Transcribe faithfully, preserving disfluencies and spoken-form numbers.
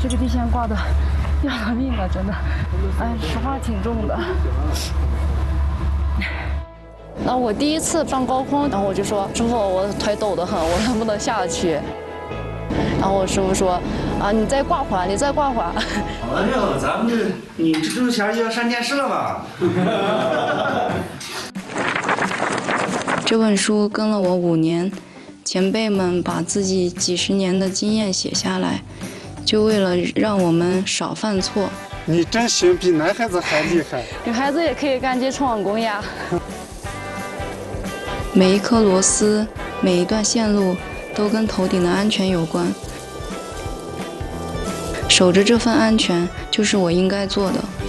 这个地线挂的要了命了，真的，哎，实话挺重的。然后我第一次上高空，然后我就说：“师傅，我腿抖得很，我能不能下去？”然后我师傅说：“啊，你再挂会儿，你再挂会儿。” 好了没有？咱们这你这周前就要上电视了嘛？ 这本书跟了我五年，前辈们把自己几十年的经验写下来，就为了让我们少犯错。 你真行，比男孩子还厉害。 女孩子也可以干接冲网工呀。 每一颗螺丝，每一段线路，都跟头顶的安全有关。守着这份安全，就是我应该做的。